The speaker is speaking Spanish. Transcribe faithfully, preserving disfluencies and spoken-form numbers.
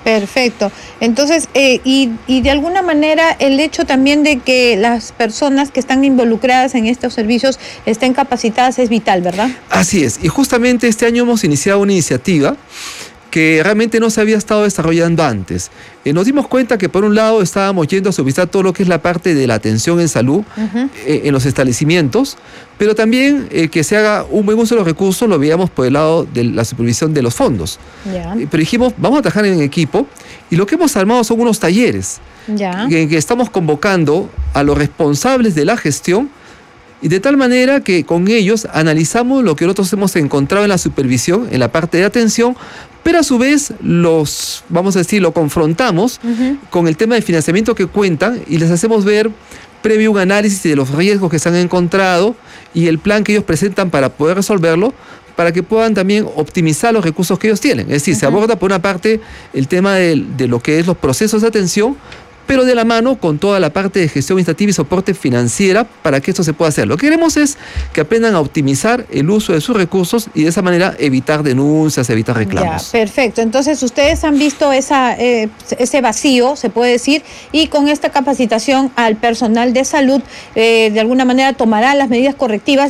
Perfecto. Entonces, eh, y, y de alguna manera el hecho también de que las personas que están involucradas en estos servicios estén capacitadas es vital, ¿verdad? Así es. Y justamente este año hemos iniciado una iniciativa que realmente no se había estado desarrollando antes. Eh, nos dimos cuenta que por un lado estábamos yendo a supervisar todo lo que es la parte de la atención en salud uh-huh. eh, en los establecimientos, pero también eh, que se haga un buen uso de los recursos lo veíamos por el lado de la supervisión de los fondos. Yeah. Eh, pero dijimos, vamos a trabajar en equipo y lo que hemos armado son unos talleres yeah. en que estamos convocando a los responsables de la gestión y de tal manera que con ellos analizamos lo que nosotros hemos encontrado en la supervisión, en la parte de atención, pero a su vez los, vamos a decir, lo confrontamos uh-huh. con el tema de financiamiento que cuentan y les hacemos ver previo un análisis de los riesgos que se han encontrado y el plan que ellos presentan para poder resolverlo, para que puedan también optimizar los recursos que ellos tienen. Es decir, uh-huh. se aborda por una parte el tema de, de lo que es los procesos de atención, pero de la mano con toda la parte de gestión administrativa y soporte financiera para que esto se pueda hacer. Lo que queremos es que aprendan a optimizar el uso de sus recursos y de esa manera evitar denuncias, evitar reclamos. Ya, perfecto. Entonces, ustedes han visto esa, eh, ese vacío, se puede decir, y con esta capacitación al personal de salud, eh, de alguna manera tomará las medidas correctivas